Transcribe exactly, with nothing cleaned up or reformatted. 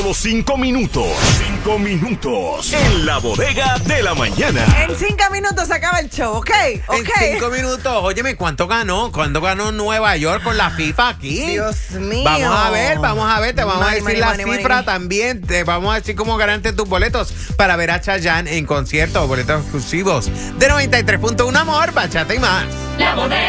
Cinco minutos, cinco minutos en la bodega de la mañana. En cinco minutos se acaba el show, ¿ok? En okay. cinco minutos, óyeme, ¿cuánto ganó? ¿Cuánto ganó Nueva York con la FIFA aquí? Dios mío. Vamos a ver, vamos a ver, te vamos Money, a decir money, la money, cifra money. también. Te vamos a decir cómo ganaste tus boletos para ver a Chayanne en concierto, boletos exclusivos de noventa y tres punto uno Amor, Bachata y más. La bodega.